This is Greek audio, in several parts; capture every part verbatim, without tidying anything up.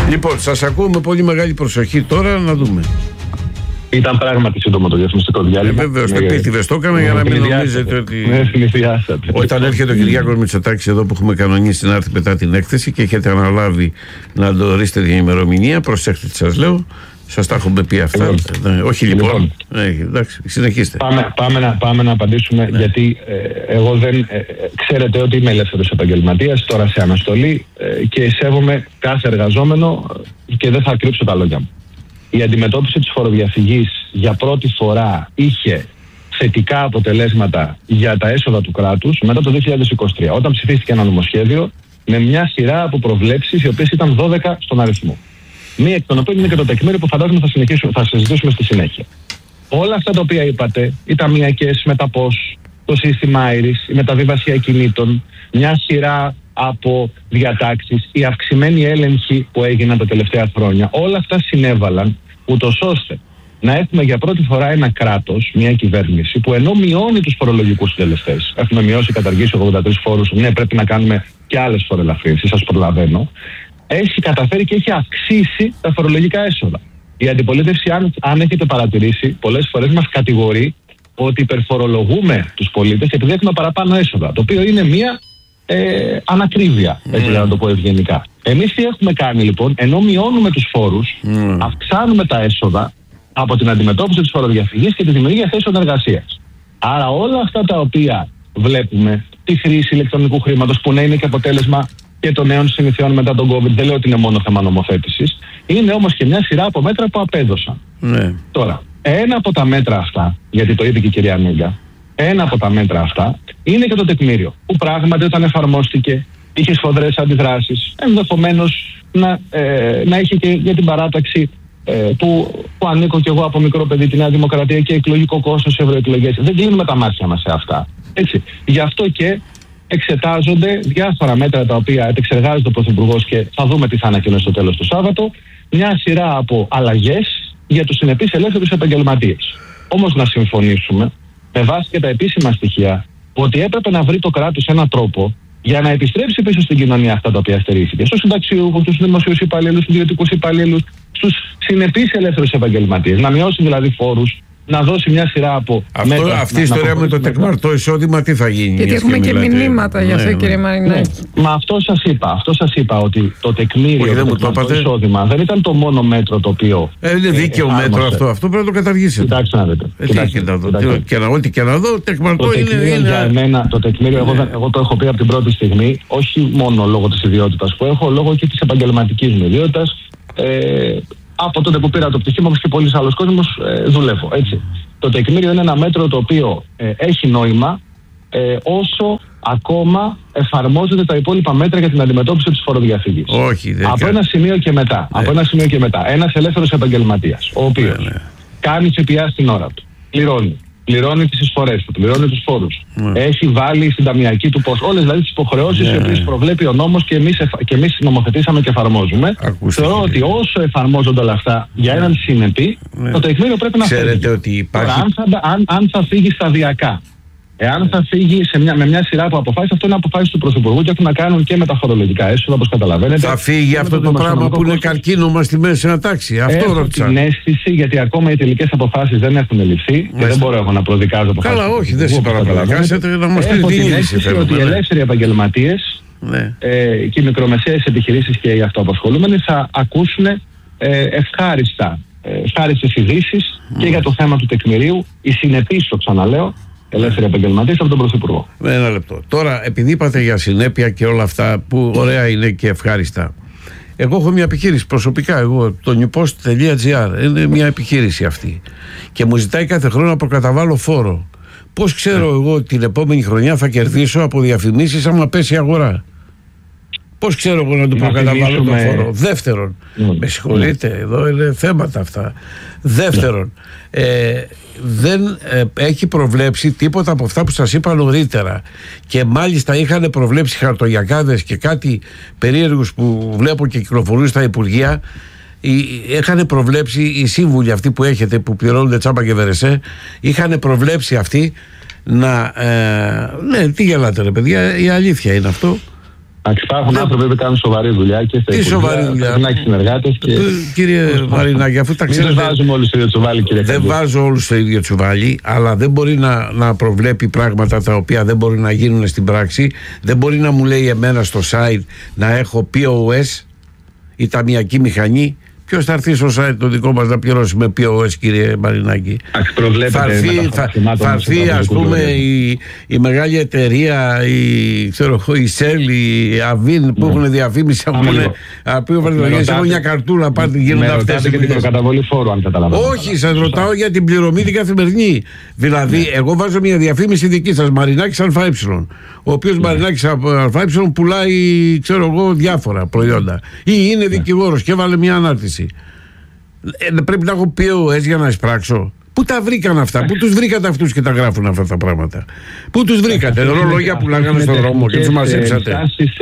Λοιπόν, σας ακούω με πολύ μεγάλη προσοχή τώρα, να δούμε. Ήταν πράγματι σύντομο το διαφημιστικό διάλειμμα. Ε, Βεβαίως, το επίτηδες το έκανα για να μην νομίζετε ότι. Ναι, συνηθιάσατε. Όταν έρχεται ο Κυριάκος Μητσοτάκης εδώ που έχουμε κανονίσει να έρθει μετά την έκθεση και έχετε αναλάβει να το ορίσετε την ημερομηνία, προσέξτε τι σας λέω. Σας τα έχουμε πει αυτά. Λοιπόν, ναι, όχι λοιπόν. λοιπόν. Ε, εντάξει, συνεχίστε. Πάμε, πάμε, να, πάμε να απαντήσουμε, ναι. γιατί ε, εγώ δεν. Ε, ξέρετε ότι είμαι ελεύθερος επαγγελματίας, τώρα σε αναστολή ε, και σέβομαι κάθε εργαζόμενο και δεν θα κρύψω τα λόγια μου. Η αντιμετώπιση της φοροδιαφυγής για πρώτη φορά είχε θετικά αποτελέσματα για τα έσοδα του κράτους μετά το δύο χιλιάδες είκοσι τρία, όταν ψηφίστηκε ένα νομοσχέδιο με μια σειρά από προβλέψεις, οι οποίες ήταν δώδεκα στον αριθμό. Μία εκ των οποίων είναι και το τεκμήριο που φαντάζομαι θα, θα συζητήσουμε στη συνέχεια. Όλα αυτά τα οποία είπατε, οι ταμειακές μεταπός, το σύστημα Άιρις, η μεταβίβαση ακινήτων, μια σειρά από διατάξεις, η αυξημένη έλεγχη που έγιναν τα τελευταία χρόνια, όλα αυτά συνέβαλαν ούτως ώστε να έχουμε για πρώτη φορά ένα κράτος, μια κυβέρνηση που ενώ μειώνει τους φορολογικούς συντελεστές, έχουμε μειώσει, καταργήσει ογδόντα τρεις φόρους, ναι, πρέπει να κάνουμε και άλλες φοροελαφρύνσεις, σας προλαβαίνω, έχει καταφέρει και έχει αυξήσει τα φορολογικά έσοδα. Η αντιπολίτευση, αν, αν έχετε παρατηρήσει, πολλές φορές μας κατηγορεί ότι υπερφορολογούμε τους πολίτες επειδή έχουμε παραπάνω έσοδα, το οποίο είναι μια ε, ανακρίβεια, έτσι mm. να το πω ευγενικά. Εμείς τι έχουμε κάνει λοιπόν, ενώ μειώνουμε τους φόρους, mm. αυξάνουμε τα έσοδα από την αντιμετώπιση της φοροδιαφυγής και τη δημιουργία θέσεων εργασίας. Άρα όλα αυτά τα οποία βλέπουμε, τη χρήση ηλεκτρονικού χρήματος που να είναι και αποτέλεσμα και των νέων συνηθιών μετά τον COVID, δεν λέω ότι είναι μόνο θέμα νομοθέτησης, είναι όμως και μια σειρά από μέτρα που απέδωσαν. Ναι. Τώρα, ένα από τα μέτρα αυτά, γιατί το είπε και η κυρία Νίγκα, ένα από τα μέτρα αυτά είναι και το τεκμήριο, που πράγματι όταν εφαρμόστηκε είχε σφοδρές αντιδράσεις, ενδεχομένως να, ε, να είχε και για την παράταξη ε, που, που ανήκω κι εγώ από μικρό παιδί τη Νέα Δημοκρατία και εκλογικό κόστος σε ευρωεκλογές. Δεν κλείνουμε τα μάτια μας σε αυτά. Έτσι. Γι' αυτό και εξετάζονται διάφορα μέτρα τα οποία επεξεργάζεται ο Πρωθυπουργός και θα δούμε τι θα ανακοινώσει στο τέλος του Σάββατο. Μια σειρά από αλλαγές για τους συνεπείς ελεύθερους επαγγελματίες. Όμως να συμφωνήσουμε, με βάση και τα επίσημα στοιχεία, ότι έπρεπε να βρει το κράτος έναν τρόπο για να επιστρέψει πίσω στην κοινωνία αυτά τα οποία στερήθηκε. Στους συνταξιούχους, στους δημοσίους υπαλλήλους, στους ιδιωτικούς υπαλλήλους, στους συνεπείς ελεύθερους επαγγελματίες. Να μειώσει δηλαδή φόρους, να δώσει μια σειρά από αυτό, μέτρα. Αυτή η ιστορία με το τεκμαρτό εισόδημα τι θα γίνει? Γιατί έχουμε και μιλάτε... μηνύματα για αυτό, ναι, κύριε Μαρινάκη. Ναι. Μα αυτό σας είπα. Αυτό σας είπα ότι το τεκμήριο, δεν το, το εισόδημα δεν ήταν το μόνο μέτρο το οποίο. Ε, είναι δίκαιο ε, μέτρο αυτό. Αυτό πρέπει να το καταργήσετε. Κοιτάξτε να δείτε. Ε, κοιτάξτε, να δω. Κοιτάξτε. Και να, ό,τι και να δω, τεκμαρτό το είναι. είναι... Για εμένα, το τεκμήριο, ναι. εγώ, εγώ το έχω πει από την πρώτη στιγμή, όχι μόνο λόγω της ιδιότητας που έχω, λόγω και της επαγγελματικής μου ιδιότητας. Ε, από τότε που πήρα το πτυχίο, όπως και πολλοί άλλοι κόσμος, ε, δουλεύω. Έτσι. Το τεκμήριο είναι ένα μέτρο το οποίο ε, έχει νόημα ε, όσο ακόμα εφαρμόζονται τα υπόλοιπα μέτρα για την αντιμετώπιση της φοροδιαφυγής. Όχι, δεν από ένα σημείο και μετά. Ναι. Από ένα σημείο και μετά. Ένας ελεύθερος επαγγελματίας, ο οποίος ναι, ναι. κάνει ΦΠΑ στην ώρα του, πληρώνει. Πληρώνει τις εισφορές του, πληρώνει τους φόρους. Ναι. Έχει βάλει στην ταμειακή του πώς. Όλες δηλαδή τις υποχρεώσεις ναι, οι οποίες προβλέπει ο νόμος και εμείς, εφα... και εμείς νομοθετήσαμε και εφαρμόζουμε. Ακούστε, θεωρώ ότι όσο εφαρμόζονται όλα αυτά για έναν συνεπή, ναι. το τεκμήριο πρέπει να Ξέρετε φύγει. Ότι υπάρχει... Τώρα, αν, θα, αν, αν θα φύγει σταδιακά, εάν θα φύγει σε μια, με μια σειρά από αποφάσεις, αυτό είναι αποφάσεις του Πρωθυπουργού και έχουν να κάνουν και με τα φορολογικά έσοδα, όπως καταλαβαίνετε. Θα φύγει αυτό το, το πράγμα που είναι καρκίνωμα στη μέση ανατάξει. Αυτό ρώτησα. Έχω την αίσθηση, γιατί ακόμα οι τελικές αποφάσεις δεν έχουν ληφθεί και δεν μπορώ εγώ να προδικάζω αποφάσεις. Καλά, όχι, δεν συμπαραπαρακάσετε να μας πει την αίσθηση ότι οι ελεύθεροι επαγγελματίες ναι. ε, και οι μικρομεσαίες επιχειρήσεις και οι αυτοαπασχολούμενοι θα ακούσουν ε, ευχάριστα, ε, ευχάριστες ειδήσεις mm. και για το θέμα του τεκμηρίου. Η συνεπής, το ξαναλέω, ελεύθεροι επαγγελματίες από τον Πρωθυπουργό. Ένα λεπτό. Τώρα, επειδή είπατε για συνέπεια και όλα αυτά που ωραία είναι και ευχάριστα, εγώ έχω μια επιχείρηση προσωπικά. Εγώ, το newpost τελεία gr είναι μια επιχείρηση αυτή. Και μου ζητάει κάθε χρόνο να προκαταβάλω φόρο. Πώς ξέρω εγώ ότι την επόμενη χρονιά θα κερδίσω από διαφημίσεις άμα πέσει η αγορά? Πώς ξέρω εγώ να του προκαταβάλω το φόρο? Δεύτερον, mm. με συγχωρείτε, mm. εδώ είναι θέματα αυτά. Δεύτερον, mm. ε, δεν ε, έχει προβλέψει τίποτα από αυτά που σας είπα νωρίτερα. Και μάλιστα είχαν προβλέψει χαρτογιακάδες και κάτι περίεργους που βλέπω και κυκλοφορούν στα Υπουργεία. Είχαν προβλέψει οι σύμβουλοι αυτοί που έχετε, που πληρώνονται τσάμπα και βερεσέ, είχαν προβλέψει αυτοί να. Ε, ναι, τι γελάτε ρε παιδιά, η αλήθεια είναι αυτό. Υπάρχουν ναι. άνθρωποι που κάνουν σοβαρή δουλειά και στα υπουργεία, να έχει συνεργάτες. Και... Κύριε Μαρινάκη, αφού τα ξέρετε. Δεν βάζουμε όλους στο ίδιο τσουβάλι, κύριε Δεν Καντή. Βάζω όλους στο ίδιο τσουβάλι, αλλά δεν μπορεί να, να προβλέπει πράγματα τα οποία δεν μπορεί να γίνουν στην πράξη. Δεν μπορεί να μου λέει εμένα στο site να έχω πι ο ες ή ταμιακή μηχανή. Ποιος θα έρθει στο site το δικό μας να πληρώσει με πι ο ες, κύριε Μαρινάκη? Θα έρθει, θα, θα έρθει ας πούμε η, η μεγάλη εταιρεία, η, ξέρω, η Shell, η Avin που ναι. έχουν διαφήμιση, έχουν μια καρτούρα πάρτι, γίνονται αυτές. Και την προκαταβολή φόρου, αν καταλαβαίνετε. Όχι, σας ρωτάω για την πληρωμή την καθημερινή. Δηλαδή, ναι. εγώ βάζω μια διαφήμιση δική σας, Μαρινάκης ΑΕ, ο οποίος ναι. Μαρινάκης ΑΕ πουλάει, ξέρω εγώ, διάφορα προϊόντα. Ή είναι ναι. δικηγόρος και έβαλε μια ανάρτηση. Ε, πρέπει να έχω πι ο ες για να εισπράξω. Πού τα βρήκαν αυτά, πού τους βρήκατε αυτούς και τα γράφουν αυτά τα πράγματα? Πού τους βρήκατε? Ρολογιά που λάγανε στον δρόμο και τους μαζέψατε?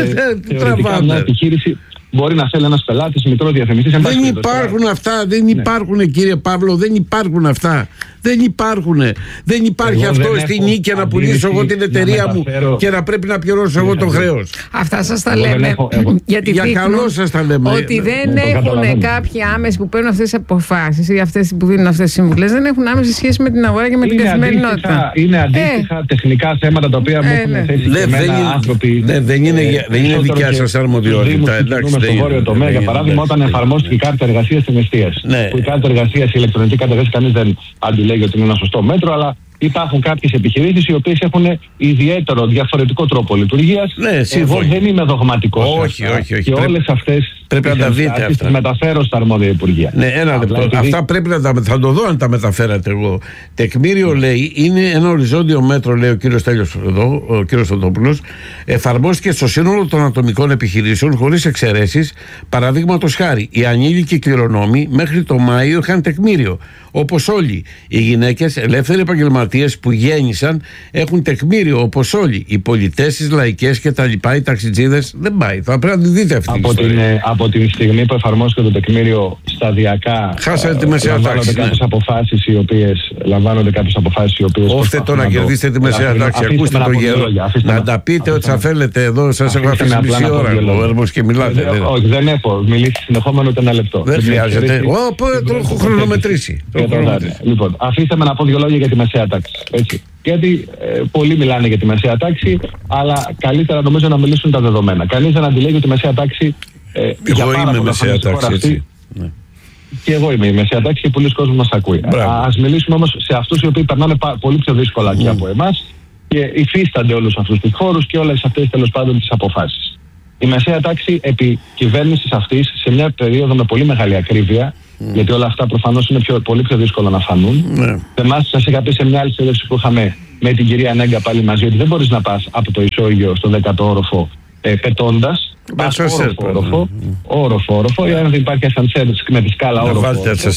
Τραβάτε. Μπορεί να θέλει ένας πελάτης, μικρό διαφημιστής. Δεν υπάρχουν αυτά, δεν υπάρχουν, κύριε Παύλο, δεν υπάρχουν αυτά. Δεν υπάρχουν. Δεν υπάρχει εγώ αυτό στην νίκη να πουλήσω εγώ την εταιρεία μου και να πρέπει να πληρώσω εγώ το χρέος. Αυτά σας τα λέμε. Γιατί για καλό σας τα λέμε. Ότι δεν έχουν κάποιοι άμεσοι που παίρνουν αυτές τις αποφάσεις ή αυτές που δίνουν αυτές τις συμβουλές, δεν έχουν άμεση σχέση με την αγορά και με την καθημερινότητα. Είναι αντίστοιχα τεχνικά θέματα τα οποία μου έχουν θέσει και εμένα άνθρωποι. Δεν είναι δικιά σας αρμοδιότητα. Στο βόρειο τομέα, για παράδειγμα, όταν εφαρμόστηκε η κάρτα εργασίας στην εστίαση. Που η κάρτα εργασίας, η ηλεκτρονική κάρτα εργασίας, κανείς δεν αντιλέγει ότι είναι ένα σωστό μέτρο, αλλά υπάρχουν κάποιες επιχειρήσεις οι οποίες έχουν ιδιαίτερο διαφορετικό τρόπο λειτουργίας. Ναι, εγώ δεν είμαι δογματικός. Όχι, όχι, όχι. Και πρέπει, όλες αυτές πρέπει να τα δείτε αυτά. Τις μεταφέρω στα αρμόδια υπουργεία. Ναι, ένα λεπτό. Επειδή... Αυτά πρέπει να τα. Θα το δω αν τα μεταφέρατε εγώ. Τεκμήριο λέει είναι ένα οριζόντιο μέτρο, λέει ο κύριος Τέλειος εδώ, ο κύριος Θοδόπουλος. Εφαρμόστηκε στο σύνολο των ατομικών επιχειρήσεων χωρίς εξαιρέσεις. Παραδείγματος χάρη, οι ανήλικοι κληρονόμοι μέχρι το Μάιο είχαν τεκμήριο. Όπως όλοι οι γυναίκες, ελεύθεροι επαγγελματίες που γέννησαν έχουν τεκμήριο όπως όλοι. Οι πολιτές, οι λαϊκές και τα λοιπά, οι ταξιτζίδες δεν πάει. Θα πρέπει να τη δείτε αυτή από την, από τη στιγμή που εφαρμόζεται το τεκμήριο σταδιακά, χάσατε τη μεσαία τάξη. Κάποιες αποφάσεις οι οποίες, λαμβάνονται κάποιες αποφάσεις οι οποίες. Ώστε το να κερδίσετε τη μεσαία τάξη. Ακούστε το γέρο. Να τα πείτε ό,τι θα θέλετε εδώ. Σας έχω αφήσει μισή ώρα εγώ και μιλάτε. Όχι, δεν έχω μιλήσει συνεχόμενο ούτε ένα λεπτό. Δεν χρειάζεται. Το έχω χρονομετρήσει. Λοιπόν, αφήστε με να πω δύο λόγια για τη μεσαία τάξη. Έτσι. Γιατί ε, πολλοί μιλάνε για τη μεσαία τάξη, αλλά καλύτερα νομίζω να μιλήσουν τα δεδομένα. Κανείς δεν αντιλέγει ότι η μεσαία τάξη. Ε, εγώ για είμαι μεσαία τάξη. Έτσι. Ναι. Και εγώ είμαι η μεσαία τάξη και πολλοί κόσμοι μας ακούει. Ας μιλήσουμε όμως σε αυτούς οι οποίοι περνάνε πολύ πιο δύσκολα mm. και από εμάς και υφίστανται όλους αυτούς τους χώρους και όλες αυτές τέλος πάντων τις αποφάσεις. Η μεσαία τάξη επί κυβέρνησης αυτής σε μια περίοδο με πολύ μεγάλη ακρίβεια. Mm. Γιατί όλα αυτά προφανώς είναι πιο, πολύ πιο δύσκολο να φανούν. Mm. Εμάς σας είχα πει σε μια άλλη συνέντευξη που είχαμε με την κυρία Νέγκα πάλι μαζί ότι δεν μπορείς να πας από το ισόγειο στο δέκατο όροφο ε, πετώντας. Πας όροφο, όροφο, όροφο, όροφο, ή αν δεν υπάρχει ασανσέρ με τη σκάλα όροφο.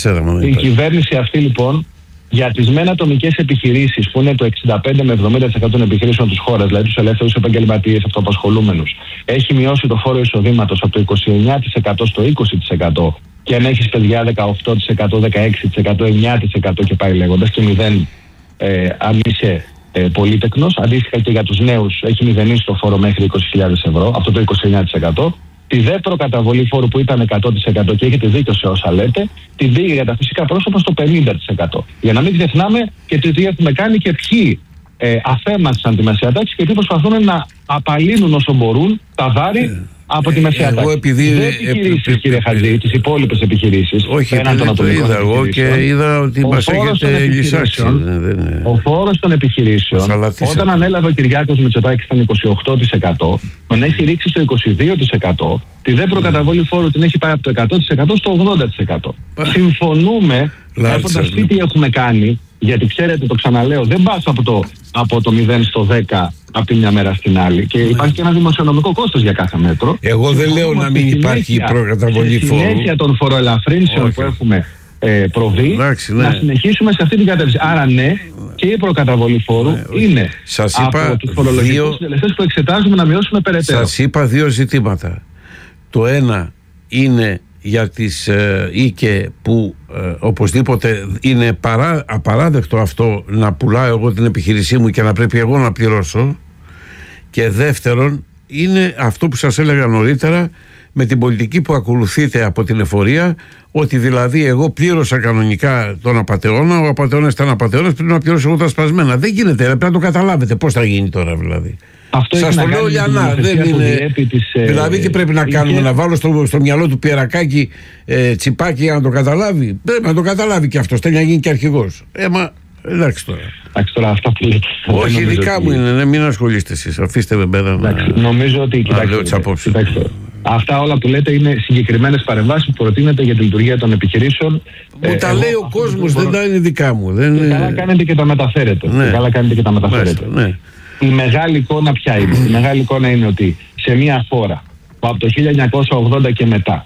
Η κυβέρνηση αυτή λοιπόν για τις μεν ατομικές επιχειρήσεις που είναι το εξήντα πέντε με εβδομήντα τοις εκατό των επιχειρήσεων της χώρας, δηλαδή τους ελεύθερους επαγγελματίες, αυτοαπασχολούμενους, έχει μειώσει το φόρο εισοδήματος από το είκοσι εννέα τοις εκατό στο είκοσι τοις εκατό. Και αν έχεις παιδιά δεκαοκτώ τοις εκατό, δεκαέξι τοις εκατό, εννέα τοις εκατό και πάει λέγοντας και μηδέν ε, αν είσαι ε, πολύτεκνος. Αντίστοιχα και για τους νέους έχει μηδενίσει το φόρο μέχρι είκοσι χιλιάδες ευρώ, από το είκοσι εννέα τοις εκατό. Τη δε προκαταβολή φόρου που ήταν εκατό τοις εκατό και έχετε δίκιο σε όσα λέτε, την πήγε για τα φυσικά πρόσωπα στο πενήντα τοις εκατό. Για να μην ξεχνάμε και το τι έχουμε κάνει και ποιοι ε, αφέμαξαν τη μεσαία τάξη και τι προσπαθούν να απαλύνουν όσο μπορούν τα βάρη από τη μεσαία τάξη. Επειδή. Δεν επιχειρήσεις, κύριε Χατζή, τις υπόλοιπες επιχειρήσεις. Όχι, επειδή το είδα εγώ και είδα ότι μας έχετε λυσάξει. Ο φόρος των επιχειρήσεων, όταν ανέλαβε ο Κυριάκος Μητσοτάκης ήταν είκοσι οκτώ τοις εκατό, τον έχει ρίξει στο είκοσι δύο τοις εκατό. Τη δε προκαταβολή φόρου την έχει πάει από το εκατό τοις εκατό στο ογδόντα τοις εκατό. Συμφωνούμε, έχοντας πει τι έχουμε κάνει. Γιατί ξέρετε, το ξαναλέω, δεν πας από το, από το μηδέν στο δέκα από τη μια μέρα στην άλλη. Και υπάρχει και ένα δημοσιονομικό κόστος για κάθε μέτρο. Εγώ δεν λέω να μην υπάρχει η προκαταβολή φόρου. Στη συνέχεια των φοροελαφρύνσεων που έχουμε ε, προβεί, Εντάξει, ναι. να συνεχίσουμε σε αυτή την κατεύθυνση. Άρα ναι, και η προκαταβολή φόρου ναι, είναι σας είπα από τους φορολογικούς δύο... συντελεστές που εξετάζουμε να μειώσουμε περαιτέρω. Σας είπα δύο ζητήματα. Το ένα είναι για τις ε, οίκε που ε, οπωσδήποτε είναι παρά, απαράδεκτο αυτό να πουλάω εγώ την επιχείρησή μου και να πρέπει εγώ να πληρώσω, και δεύτερον είναι αυτό που σας έλεγα νωρίτερα, με την πολιτική που ακολουθείτε από την εφορία, ότι δηλαδή εγώ πλήρωσα κανονικά τον απατεώνα, ο απατεώνας ήταν απατεώνας, πρέπει να πληρώσω εγώ τα σπασμένα. Δεν γίνεται, πρέπει να το καταλάβετε πώς θα γίνει τώρα δηλαδή. Αυτό σας το λέω λιανά, δεν είναι. Της, δηλαδή τι πρέπει να κάνουμε, είχε... να βάλω στο, στο μυαλό του Πιερακάκη ε, τσιπάκι για να το καταλάβει? Πρέπει να το καταλάβει και αυτό, θέλει να γίνει και αρχηγός. Ε, μα εντάξει τώρα. Εντάξει τώρα, αυτά που λέτε. Όχι, δικά ότι... μου είναι, ναι, μην ασχολείστε εσείς, αφήστε με πέρα να... Νομίζω ότι, κοιτάξτε, κοιτάξτε, αυτά όλα που λέτε είναι συγκεκριμένες παρεμβάσεις που προτείνετε για τη λειτουργία των επιχειρήσεων. Μου ε, τα εγώ, λέει ο κόσμος, δεν τα είναι δικά μου. Δεν και καλά κάνετε και τα μεταφέρετε. Ναι. Και καλά κάνετε και τα μεταφέρετε. Μάλιστα, ναι. Η μεγάλη εικόνα ποια είναι? Η μεγάλη εικόνα είναι ότι σε μια χώρα που από το χίλια εννιακόσια ογδόντα και μετά,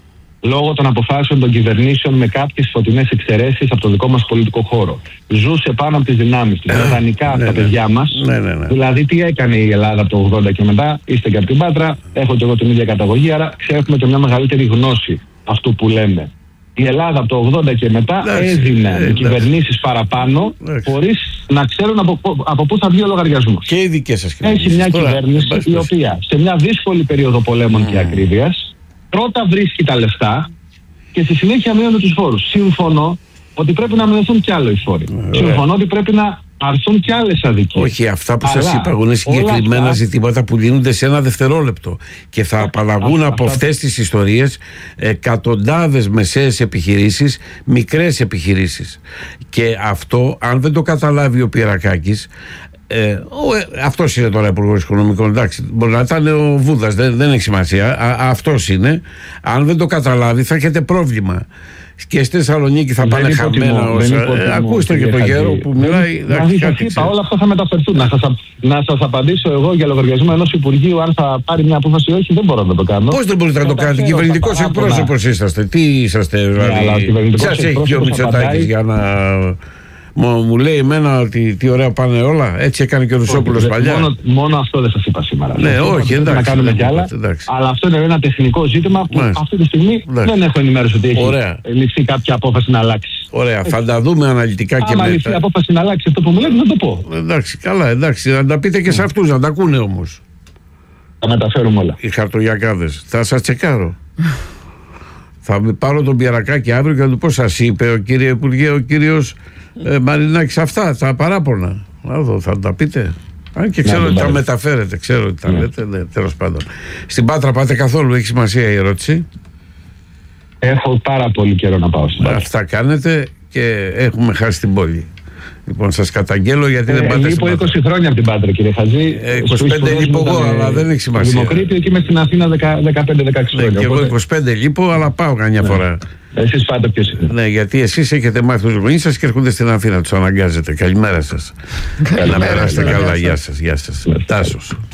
λόγω των αποφάσεων των κυβερνήσεων με κάποιες φωτεινές εξαιρέσεις από το δικό μας πολιτικό χώρο, ζούσε πάνω από τις δυνάμεις της, ιδανικά ναι, στα ναι. παιδιά μας. Ναι, ναι, ναι. Δηλαδή, τι έκανε η Ελλάδα από το ογδόντα και μετά? Είστε και από την Πάτρα, έχω και εγώ την ίδια καταγωγή, άρα ξέρουμε και μια μεγαλύτερη γνώση αυτού που λέμε. Η Ελλάδα από το ογδόντα και μετά εντάξει, έδινε ε, κυβερνήσεις παραπάνω, χωρίς να ξέρουν από, από πού θα βγει ο λογαριασμός. Και οι δικές σας κυβερνήσεις. Έχει μια τώρα, κυβέρνηση η οποία σε μια δύσκολη περίοδο πολέμων mm. και ακρίβειας πρώτα βρίσκει τα λεφτά και στη συνέχεια μειώνει τους φόρους. Συμφωνώ ότι πρέπει να μειωθούν κι άλλο οι φόροι. Mm. Συμφωνώ ότι πρέπει να αρθούν κι άλλες αδικίες. Όχι, αυτά που σας είπα είναι συγκεκριμένα αυτά... ζητήματα που λύνονται σε ένα δευτερόλεπτο και θα απαλλαγούν από αυτά... αυτές τις ιστορίες εκατοντάδες μεσαίες επιχειρήσεις, μικρές επιχειρήσεις. Και αυτό, αν δεν το καταλάβει ο Πιερακάκης, Ε, ο, ε, αυτός είναι τώρα υπουργός οικονομικών, εντάξει, μπορεί να ήταν ο Βούδας, δεν, δεν έχει σημασία. Α, αυτός είναι. Αν δεν το καταλάβει θα έχετε πρόβλημα. Και στη Θεσσαλονίκη θα δεν πάνε χαμένα όσα. Ε, ακούστε και τον γέρο που μιλάει. Δηλαδή σας είπα, όλα αυτά θα μεταφερθούν. Να σας, να σας απαντήσω εγώ για λογαριασμό ενός Υπουργείου αν θα πάρει μια απόφαση ή όχι, δεν μπορώ να το κάνω. Πώς δεν μπορείτε να το κάνετε? Κυβερνητικός εκπρόσωπος είσαστε. Τι είσαστε, δηλαδή? Σας έχει και ο Μητσοτάκης για να. Μου, μου λέει εμένα ότι τι ωραία πάνε όλα. Έτσι έκανε και ο Ρουσόπουλος παλιά. Μόνο, μόνο αυτό δεν σας είπα σήμερα. Ναι, αυτό όχι, εντάξει. Να κάνουμε κι άλλα. Εντάξει. Αλλά αυτό είναι ένα τεχνικό ζήτημα που ναι. αυτή τη στιγμή εντάξει. δεν έχω ενημέρωση ότι έχει ωραία. ληφθεί κάποια απόφαση να αλλάξει. Ωραία, έτσι. Θα τα δούμε αναλυτικά άμα και μετά. Αν ληφθεί απόφαση να αλλάξει αυτό που μου λέτε, θα το πω. Εντάξει, καλά, εντάξει. Να τα πείτε και σε αυτούς, να τα ακούνε όμως. Θα μεταφέρουμε όλα. Οι χαρτογιακάδες. Θα σας τσεκάρω. Θα πάρω τον Πιερακάκη αύριο και θα του πω, σας είπε ο κύριε Υπουργέ, ο κύριος ε, Μαρινάκης αυτά, τα παράπονα. Να δω, θα τα πείτε. Αν και ξέρω ότι τα μεταφέρετε, ξέρω ότι τα λέτε, ναι, τέλος πάντων. Στην Πάτρα πάτε καθόλου, έχει σημασία η ερώτηση? Έχω πάρα πολύ καιρό να πάω στην Πάτρα. Αυτά κάνετε και έχουμε χάσει την πόλη. Λοιπόν, σας καταγγέλω γιατί ε, δεν πάτε στην Πάτρα. είκοσι χρόνια από την Πάτρα, κύριε Χατζή. Ε, είκοσι πέντε λείπω εγώ, αλλά δεν έχει σημασία. Δημοκρίτιο και είμαι στην Αθήνα δεκαπέντε δεκαέξι χρόνια. Ναι, και εγώ είκοσι πέντε λείπω, αλλά πάω καμιά ναι. φορά. Εσείς πάτε ποιος είναι? Ναι, γιατί εσείς έχετε μάθει τους γονείς σας και έρχονται στην Αθήνα, τους αναγκάζετε. Καλημέρα σας. Να περάσετε καλά. Γεια σας, γεια σας. Τάσος.